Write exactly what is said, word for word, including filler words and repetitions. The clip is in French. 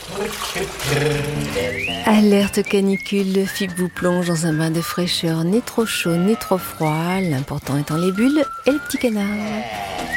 Alerte canicule, le F I B vous plonge dans un bain de fraîcheur, ni trop chaud ni trop froid. L'important étant les bulles et les petits canards.